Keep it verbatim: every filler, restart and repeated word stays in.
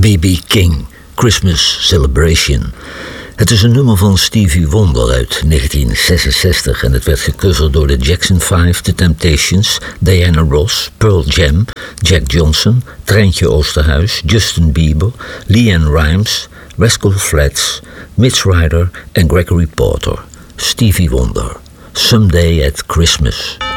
B B King, Christmas Celebration. Het is een nummer van Stevie Wonder uit negentien zesenzestig en het werd gecoverd door de Jackson vijf, The Temptations, Diana Ross, Pearl Jam, Jack Johnson, Treintje Oosterhuis, Justin Bieber, LeAnn Rimes, Rascal Flatts, Mitch Ryder en Gregory Porter. Stevie Wonder, Someday at Christmas.